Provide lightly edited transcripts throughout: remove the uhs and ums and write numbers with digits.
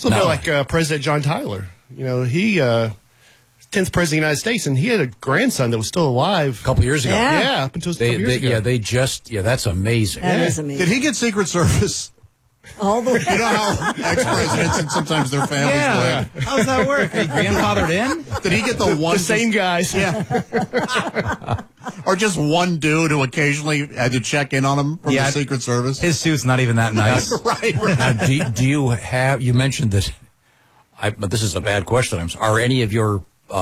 It's a bit like President John Tyler. You know, he 10th president of the United States, and he had a grandson that was still alive a couple years ago. Yeah, up until a couple years ago. Yeah, that's amazing. That is amazing. Did he get Secret Service? All the way. You know how ex-presidents and sometimes their families Yeah. How does that work? Are you grandfathered in? Did he get the one? The same guys. Yeah. Or just one dude who occasionally had to check in on him from the Secret Service? His suit's not even that nice. Right. Now, do you have, you mentioned that, but this is a bad question. Are any of your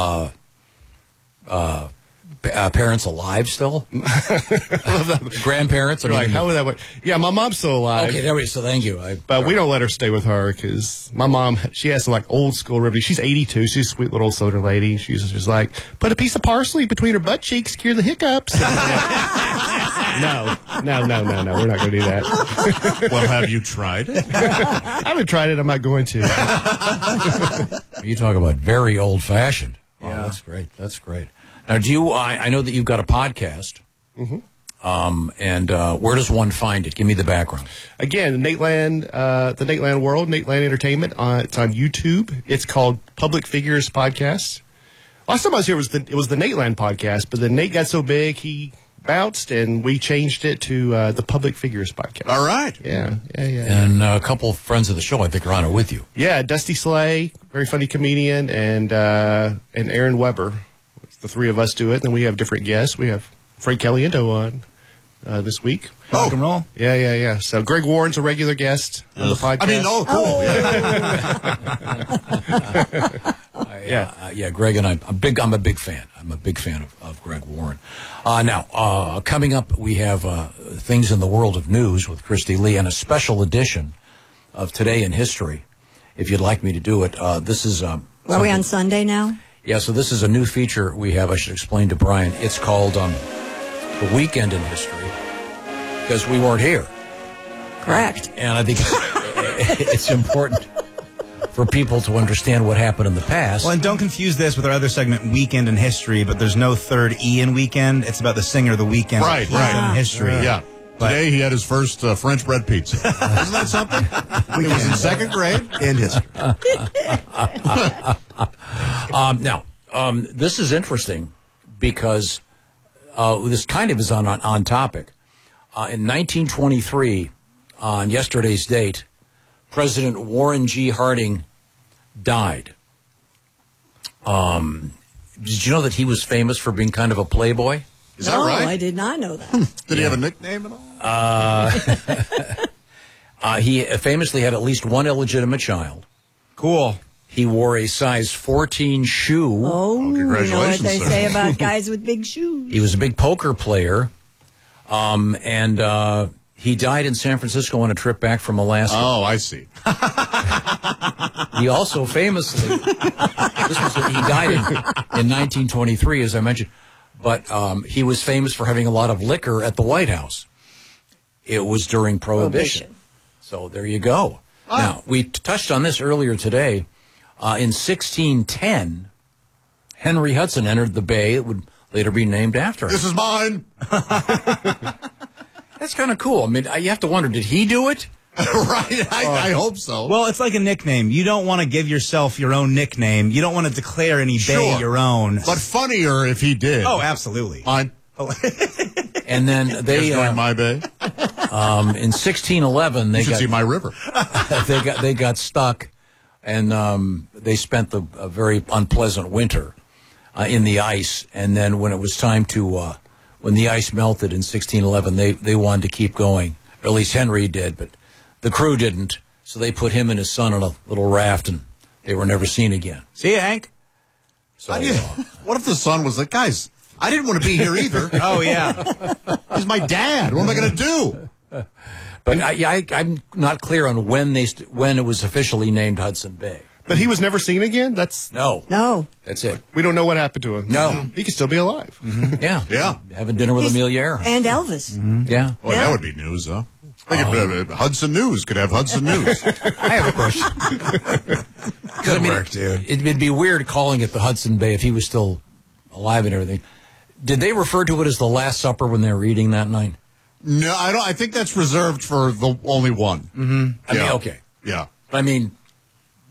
parents alive still? Grandparents? Like, how would that work? Yeah, my mom's still alive. Okay, there we go. So thank you. But we don't let her stay with her because my mom, she has some like old school remedy. She's 82. She's a sweet little old Southern lady. She's just like, put a piece of parsley between her butt cheeks, cure the hiccups. No. We're not going to do that. Well, have you tried it? I haven't tried it. I'm not going to. You talk about very old fashioned. Oh, Yeah. that's great. That's great. Now, I know that you've got a podcast. Mm-hmm. And where does one find it? Give me the background. Again, Nateland, the Nateland World, Nateland Entertainment. It's on YouTube. It's called Public Figures Podcast. Last time I was here, it was the Nateland podcast, but then Nate got so big, he bounced, and we changed it to the Public Figures Podcast. All right. Yeah. And a couple of friends of the show, I think, are on it with you. Yeah, Dusty Slay, very funny comedian, and Aaron Weber. The three of us do it. Then we have different guests. We have Frank Caliendo on this week. Rock and roll. Yeah. So Greg Warren's a regular guest on the podcast. I mean, cool. Yeah, Greg and I'm a big fan. I'm a big fan of Greg Warren. Now, coming up, we have Things in the World of News with Christy Lee and a special edition of Today in History. If you'd like me to do it, this is... Are we on Sunday now? Yeah, so this is a new feature we have. I should explain to Brian. It's called The Weekend in History, because we weren't here. Correct. And I think it's important for people to understand what happened in the past. Well, and don't confuse this with our other segment, Weekend in History, but there's no third E in Weekend. It's about the singer of the Weekend. Right. In history. Yeah. Today he had his first French bread pizza. Isn't that something? He was in second grade in history. Now, this is interesting because this kind of is on topic. In 1923, on yesterday's date, President Warren G. Harding died. Did you know that he was famous for being kind of a playboy? Is that right? I did not know that. Did he have a nickname at all? He famously had at least one illegitimate child. Cool. He wore a size 14 shoe. Oh, you know what congratulations, they sir. say about guys with big shoes. He was a big poker player. And he died in San Francisco on a trip back from Alaska. Oh, I see. He also famously, he died in 1923, as I mentioned, but he was famous for having a lot of liquor at the White House. It was during Prohibition. So there you go. Oh. Now, we touched on this earlier today. In 1610, Henry Hudson entered the bay. It would later be named after him. This is mine. That's kind of cool. I mean, you have to wonder, did he do it? Right. I hope so. Well, it's like a nickname. You don't want to give yourself your own nickname. You don't want to declare any bay your own. But funnier if he did. Oh, absolutely. Mine. And then they going my bay. In 1611 they should see my river. they got stuck, and they spent a very unpleasant winter in the ice. And then when it was time to when the ice melted in 1611, they wanted to keep going. Or at least Henry did, but the crew didn't. So they put him and his son on a little raft, and they were never seen again. See you, Hank. So what if the son was like, guys, I didn't want to be here either. Oh, yeah. He's my dad. What am I going to do? But I'm not clear on when it was officially named Hudson Bay. But he was never seen again? No. That's it. We don't know what happened to him. No. He could still be alive. Mm-hmm. Yeah. Yeah. Having dinner with Amelia Earhart. And Elvis. Mm-hmm. Yeah. Boy, that would be news, though. Hudson News could have Hudson News. I have a question. Good work, dude. It'd be weird calling it the Hudson Bay if he was still alive and everything. Did they refer to it as the Last Supper when they were eating that night? No, I don't. I think that's reserved for the only one. Mm-hmm. I mean, okay. Yeah. I mean,